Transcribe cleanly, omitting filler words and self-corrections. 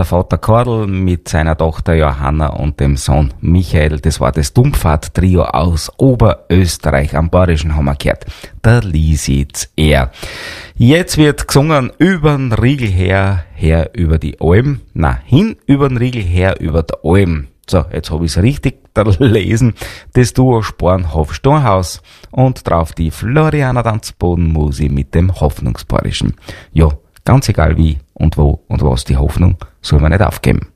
der Vater Karl mit seiner Tochter Johanna und dem Sohn Michael. Das war das Dummfahrt-Trio aus Oberösterreich. Am Bayerischen haben wir gehört. Der Liesitz er. Jetzt wird gesungen übern Riegel her über die Alm. Hin übern Riegel her über die Alm. So, jetzt habe ich's richtig gelesen. Das Duo Spornhof-Storhaus und drauf die Floriana Tanzbodenmusik mit dem Hoffnungsbayerischen. Ja, ganz egal wie und wo und was, die Hoffnung soll man nicht aufgeben.